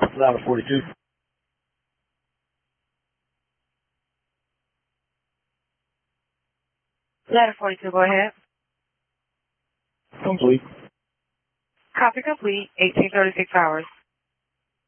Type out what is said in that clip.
Ladder 42. Ladder 42, go ahead. Complete. Copy complete, 1836 hours.